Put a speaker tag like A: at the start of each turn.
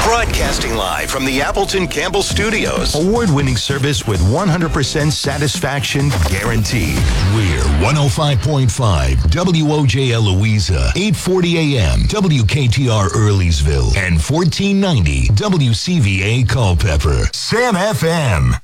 A: Broadcasting live from the Appleton Campbell Studios. Award-winning service with 100% satisfaction guaranteed.
B: We're 105.5 WOJL Louisa, 840 AM, WKTR Earleysville, and 1490 WCVA Culpeper. Sam FM.